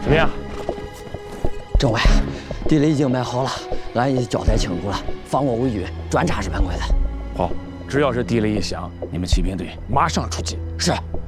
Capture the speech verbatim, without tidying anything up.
怎么样？ 政委，地雷已经买好了，俺已交代清楚了，防我为据，专查十万块的。 好，只要是地雷一响，你们骑兵队马上出击。 是。